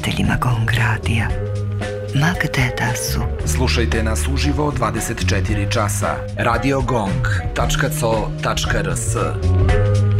slušateljima Gong Radija, ma gde da su. Slušajte nas uživo 24 časa. Radio Gong.co.rs